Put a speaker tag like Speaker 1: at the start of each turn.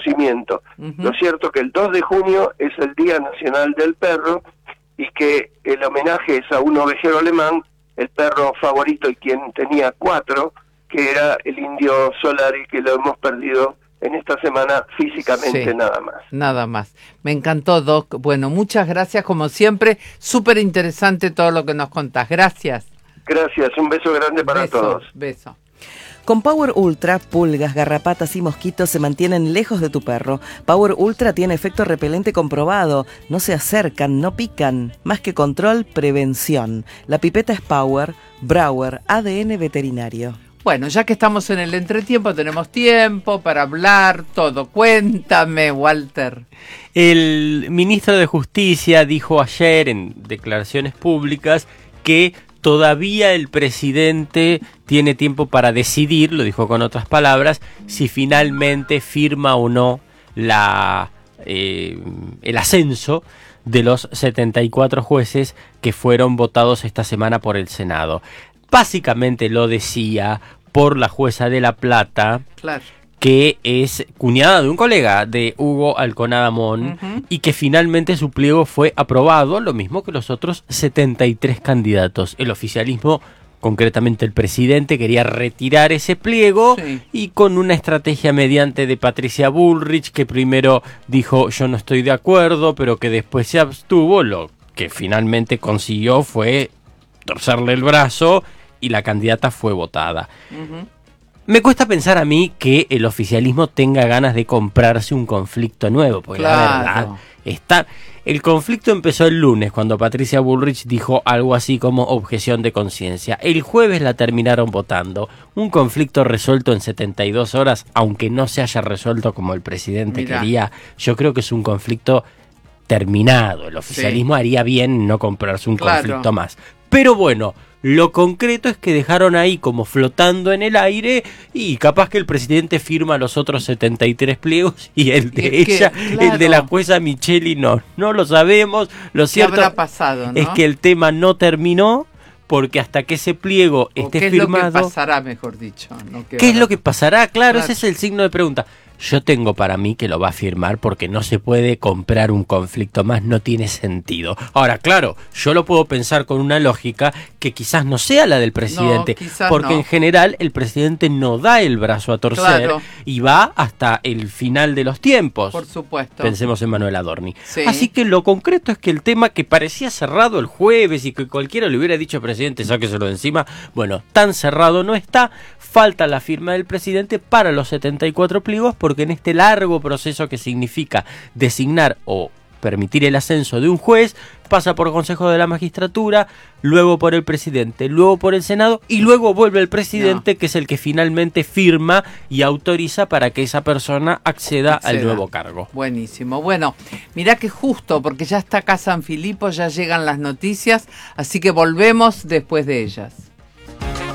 Speaker 1: reconocimiento. Lo cierto que el 2 de junio es el Día Nacional del Perro y que el homenaje es a un ovejero alemán, el perro favorito y quien tenía 4, que era el indio Solari, que lo hemos perdido en esta semana físicamente, nada más.
Speaker 2: Nada más. Me encantó, Doc. Bueno, muchas gracias, como siempre. Súper interesante todo lo que nos contás. Gracias.
Speaker 1: Gracias, un beso grande para todos.
Speaker 2: Beso.
Speaker 3: Con Power Ultra, pulgas, garrapatas y mosquitos se mantienen lejos de tu perro. Power Ultra tiene efecto repelente comprobado. No se acercan, no pican. Más que control, prevención. La pipeta es Power, Brauer, ADN veterinario.
Speaker 2: Bueno, ya que estamos en el entretiempo, tenemos tiempo para hablar todo. Cuéntame, Walter.
Speaker 4: El ministro de Justicia dijo ayer en declaraciones públicas que todavía el presidente tiene tiempo para decidir, lo dijo con otras palabras, si finalmente firma o no el ascenso de los 74 jueces que fueron votados esta semana por el Senado. Básicamente lo decía por la jueza de La Plata,
Speaker 2: claro,
Speaker 4: que es cuñada de un colega de Hugo Alconada Mon, y que finalmente su pliego fue aprobado, lo mismo que los otros 73 candidatos. El oficialismo, concretamente el presidente, quería retirar ese pliego, y con una estrategia mediante de Patricia Bullrich, que primero dijo yo no estoy de acuerdo, pero que después se abstuvo, lo que finalmente consiguió fue torcerle el brazo y la candidata fue votada. Me cuesta pensar a mí que el oficialismo tenga ganas de comprarse un conflicto nuevo, porque la verdad, el conflicto empezó el lunes cuando Patricia Bullrich dijo algo así como objeción de conciencia. El jueves la terminaron votando. Un conflicto resuelto en 72 horas, aunque no se haya resuelto como el presidente quería, yo creo que es un conflicto terminado. El oficialismo haría bien en no comprarse un conflicto más. Pero bueno, lo concreto es que dejaron ahí como flotando en el aire y capaz que el presidente firma los otros 73 pliegos y el de ella, el de la jueza Micheli no lo sabemos. Lo cierto
Speaker 2: habrá pasado, ¿no?
Speaker 4: es que el tema no terminó porque hasta que ese pliego esté firmado...
Speaker 2: ¿Qué es lo que pasará, mejor dicho? ¿No?
Speaker 4: ¿Qué es lo que pasará? Claro, ese es el signo de pregunta. Yo tengo para mí que lo va a firmar porque no se puede comprar un conflicto más, no tiene sentido. Ahora, claro, yo lo puedo pensar con una lógica que quizás no sea la del presidente, porque en general el presidente no da el brazo a torcer y va hasta el final de los tiempos.
Speaker 2: Por supuesto.
Speaker 4: Pensemos en Manuel Adorni. Así que lo concreto es que el tema que parecía cerrado el jueves y que cualquiera le hubiera dicho al presidente, sáqueselo de encima, bueno, tan cerrado no está. Falta la firma del presidente para los 74 pliegos, porque en este largo proceso que significa designar o permitir el ascenso de un juez, pasa por Consejo de la Magistratura, luego por el presidente, luego por el Senado y luego vuelve el presidente, que es el que finalmente firma y autoriza para que esa persona acceda al nuevo cargo.
Speaker 2: Buenísimo. Bueno, mirá que justo, porque ya está acá San Filipo, ya llegan las noticias, así que volvemos después de ellas.